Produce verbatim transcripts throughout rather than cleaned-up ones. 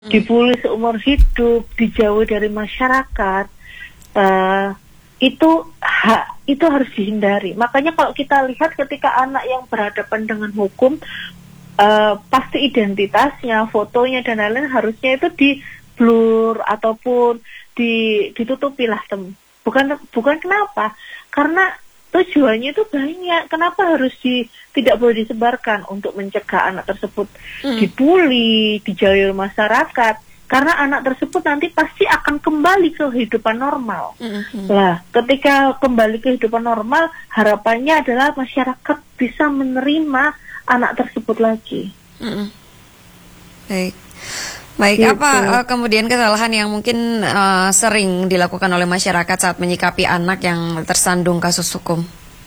dibully seumur hidup, dijauhi dari masyarakat, uh, itu ha, itu harus dihindari. Makanya kalau kita lihat ketika anak yang berhadapan dengan hukum, uh, pasti identitasnya, fotonya dan lain-lain harusnya itu di blur ataupun di ditutupi lah, tem. Bukan bukan kenapa? Karena tujuannya itu banyak. Kenapa harus di tidak boleh disebarkan untuk mencegah anak tersebut mm. dibully, dijauhi masyarakat? Karena anak tersebut nanti pasti akan kembali ke kehidupan normal. Mm-hmm. Lah, ketika kembali ke kehidupan normal, harapannya adalah masyarakat bisa menerima anak tersebut lagi. Mm-hmm. Baik. Baik, gitu. Apa uh, kemudian kesalahan yang mungkin uh, sering dilakukan oleh masyarakat saat menyikapi anak yang tersandung kasus hukum?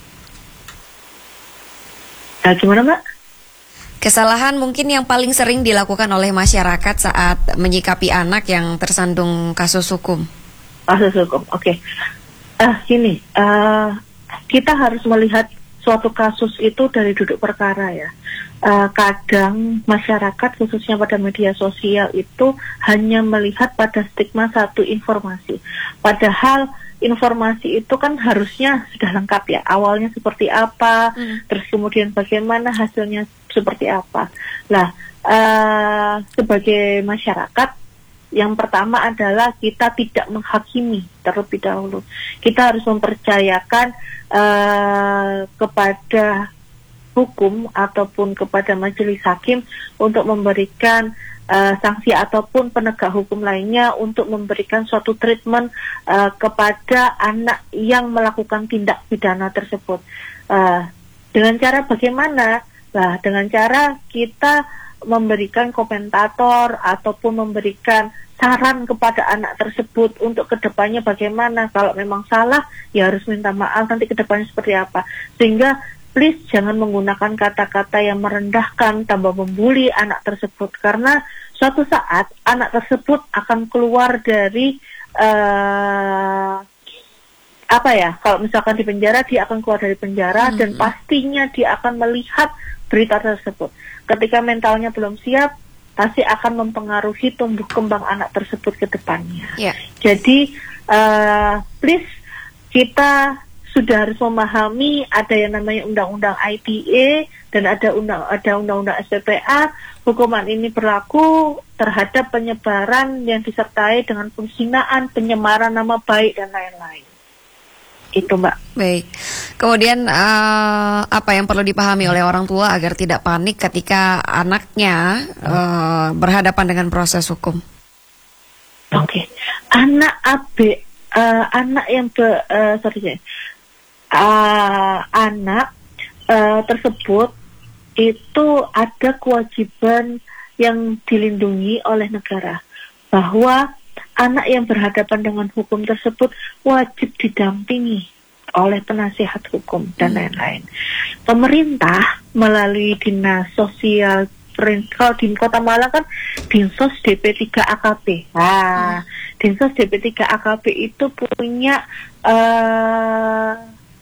Nah, gimana, Mbak? Kesalahan mungkin yang paling sering dilakukan oleh masyarakat saat menyikapi anak yang tersandung kasus hukum. Kasus hukum, oke. Okay. Uh, gini, uh, kita harus melihat suatu kasus itu dari duduk perkara ya. Uh, kadang masyarakat khususnya pada media sosial itu hanya melihat pada stigma satu informasi. Padahal informasi itu kan harusnya sudah lengkap ya. Awalnya seperti apa, hmm. terus kemudian bagaimana hasilnya seperti apa. Nah, uh, sebagai masyarakat, yang pertama adalah kita tidak menghakimi terlebih dahulu. Kita harus mempercayakan uh, kepada hukum ataupun kepada majelis hakim untuk memberikan uh, sanksi ataupun penegak hukum lainnya untuk memberikan suatu treatment uh, kepada anak yang melakukan tindak pidana tersebut. Uh, dengan cara bagaimana? Nah, dengan cara kita memberikan komentator ataupun memberikan saran kepada anak tersebut untuk kedepannya bagaimana. Kalau memang salah, ya harus minta maaf nanti kedepannya seperti apa. Sehingga please jangan menggunakan kata-kata yang merendahkan, tambah membuli anak tersebut. Karena suatu saat anak tersebut akan keluar dari uh, apa ya, kalau misalkan di penjara, dia akan keluar dari penjara mm-hmm. dan pastinya dia akan melihat berita tersebut. Ketika mentalnya belum siap, pasti akan mempengaruhi tumbuh kembang anak tersebut ke depannya. Yeah. Jadi uh, please kita sudah harus memahami ada yang namanya undang-undang I T E dan ada undang ada undang-undang S P P A. Hukuman ini berlaku terhadap penyebaran yang disertai dengan penghinaan, penyemaran nama baik dan lain-lain. Itu, Mbak. Baik. Kemudian uh, apa yang perlu dipahami oleh orang tua agar tidak panik ketika anaknya uh, berhadapan dengan proses hukum? Oke. Okay. Anak A B uh, anak yang be, uh, sorry uh, anak uh, tersebut itu ada kewajiban yang dilindungi oleh negara, bahwa anak yang berhadapan dengan hukum tersebut wajib didampingi oleh penasihat hukum dan lain-lain. Pemerintah melalui Dinas Sosial, kalau di Kota Malang kan Dinsos D P tiga A K P. Nah, hmm. Dinsos D P tiga A K P itu punya uh,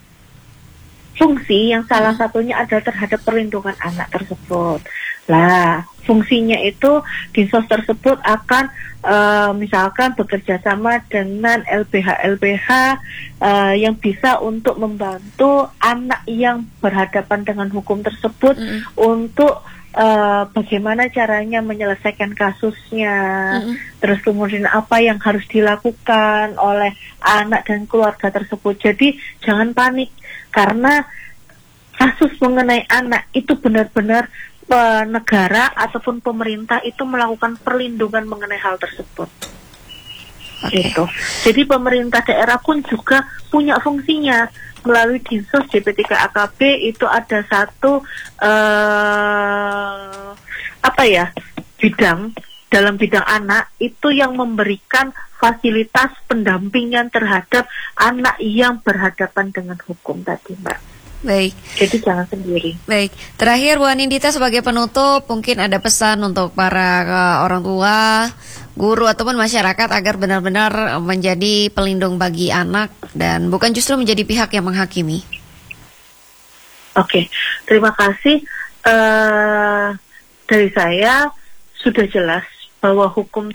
fungsi yang salah satunya adalah terhadap perlindungan anak tersebut. Lah, fungsinya itu Dinsos tersebut akan uh, misalkan bekerja sama dengan L B H L B H uh, yang bisa untuk membantu anak yang berhadapan dengan hukum tersebut mm-hmm. untuk uh, bagaimana caranya menyelesaikan kasusnya, mm-hmm. terus kemudian apa yang harus dilakukan oleh anak dan keluarga tersebut. Jadi jangan panik, karena kasus mengenai anak itu benar-benar negara ataupun pemerintah itu melakukan perlindungan mengenai hal tersebut. Okay. Gitu. Jadi pemerintah daerah pun juga punya fungsinya melalui Dinsos D P tiga A K P. Itu ada satu uh, apa ya bidang dalam bidang anak itu yang memberikan fasilitas pendampingan terhadap anak yang berhadapan dengan hukum tadi, Mbak. Baik. Jadi jangan sendiri. Baik. Terakhir Bu Anindita, sebagai penutup, mungkin ada pesan untuk para uh, orang tua, guru ataupun masyarakat agar benar-benar menjadi pelindung bagi anak dan bukan justru menjadi pihak yang menghakimi. Oke, terima kasih. Uh, dari saya sudah jelas bahwa hukum